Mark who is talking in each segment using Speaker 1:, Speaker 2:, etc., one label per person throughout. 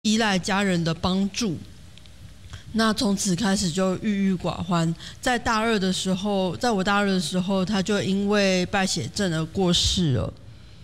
Speaker 1: 依赖家人的帮助。那从此开始就郁郁寡欢。在我大二的时候，他就因为败血症而过世了。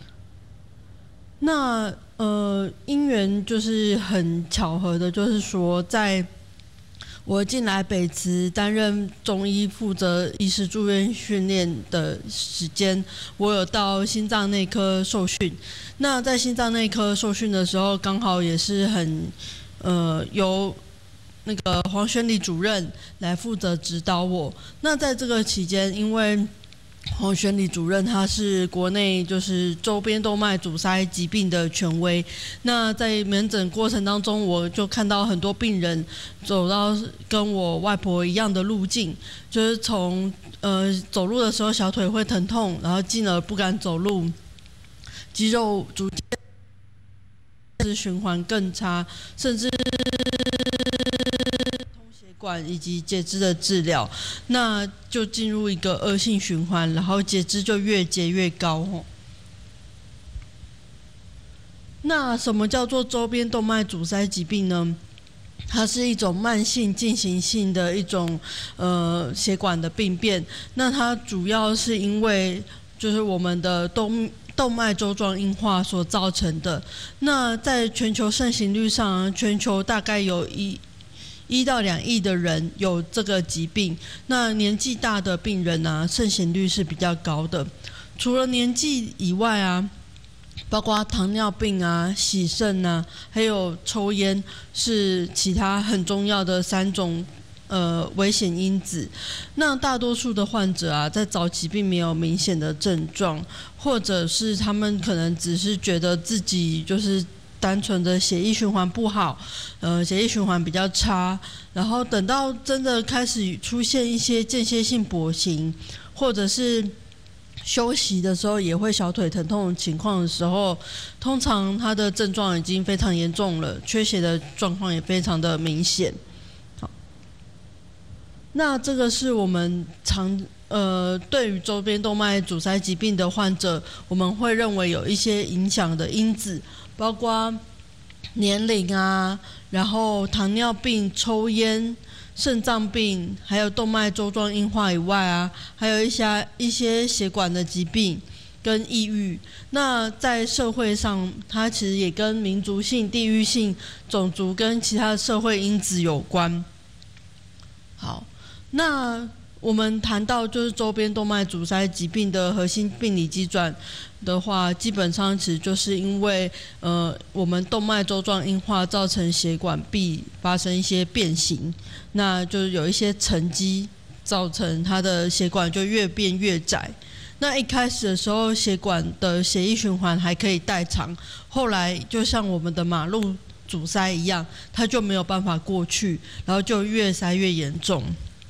Speaker 1: 那因缘就是很巧合的，就是说在我进来北慈担任中医负责医师住院训练的时间，我有到心脏内科受训。那在心脏内科受训的时候，刚好也是由那个黄宣礼主任来负责指导我。那在这个期间，因为黄宣礼主任他是国内就是周边动脉阻塞疾病的权威，那在门诊过程当中，我就看到很多病人走到跟我外婆一样的路径，就是从走路的时候小腿会疼痛，然后进而不敢走路，肌肉逐渐循环更差，甚至管以及截肢的治疗，那就进入一个恶性循环，然后截肢就越结越高。那什么叫做周边动脉阻塞疾病呢？它是一种慢性进行性的一种血管的病变。那它主要是因为就是我们的动脉粥状硬化所造成的。那在全球盛行率上，全球大概有1到2亿的人有这个疾病，那年纪大的病人啊，盛行率是比较高的。除了年纪以外啊，包括糖尿病啊、洗肾啊，还有抽烟，是其他很重要的3种危险因子。那大多数的患者啊，在早期并没有明显的症状，或者是他们可能只是觉得自己就是单纯的血液循环不好，血液循环比较差，然后等到真的开始出现一些间歇性跛行，或者是休息的时候也会小腿疼痛的情况的时候，通常他的症状已经非常严重了，缺血的状况也非常的明显。好，那这个是我们对于周边动脉阻塞疾病的患者，我们会认为有一些影响的因子，包括年龄啊，然后糖尿病、抽烟、肾脏病，还有动脉粥状硬化以外啊，还有一些血管的疾病跟抑郁。那在社会上，它其实也跟民族性、地域性、种族跟其他的社会因子有关。好，那我们谈到就是周边动脉阻塞疾病的核心病理机转的话，基本上其实就是因为我们动脉粥状硬化造成血管壁发生一些变形，那就是有一些沉积，造成它的血管就越变越窄。那一开始的时候，血管的血液循环还可以代偿，后来就像我们的马路阻塞一样，它就没有办法过去，然后就越塞越严重。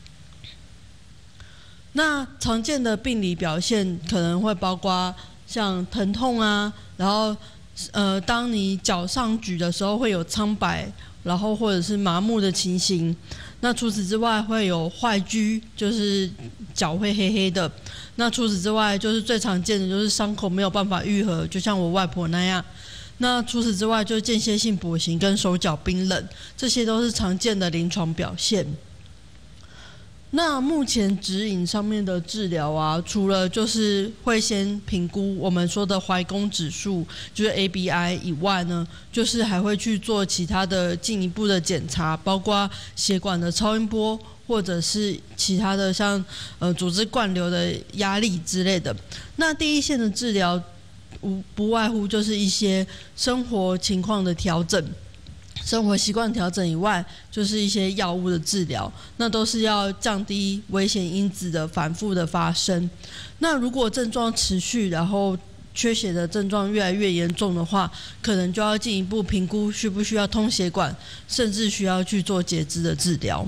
Speaker 1: 那常见的病理表现可能会包括像疼痛啊，然后当你脚上举的时候会有苍白，然后或者是麻木的情形。那除此之外会有坏疽，就是脚会黑黑的。那除此之外就是最常见的就是伤口没有办法愈合，就像我外婆那样。那除此之外就是间歇性跛行跟手脚冰冷，这些都是常见的临床表现。那目前指引上面的治疗啊，除了就是会先评估我们说的怀宫指数，就是 ABI 以外呢，就是还会去做其他的进一步的检查，包括血管的超音波，或者是其他的像组织灌流的压力之类的。那第一线的治疗不外乎就是一些生活情况的调整。生活习惯调整以外，就是一些药物的治疗，那都是要降低危险因子的反复的发生。那如果症状持续，然后缺血的症状越来越严重的话，可能就要进一步评估需不需要通血管，甚至需要去做截肢的治疗。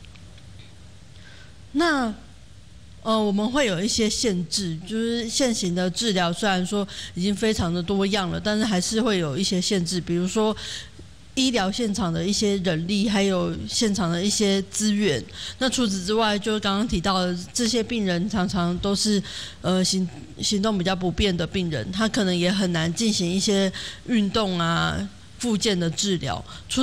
Speaker 1: 那我们会有一些限制，就是现行的治疗虽然说已经非常的多样了，但是还是会有一些限制，比如说医疗现场的一些人力，还有现场的一些资源。那除此之外，就是刚刚提到的，这些病人常常都是行动比较不便的病人，他可能也很难进行一些运动啊、 复健的治疗。除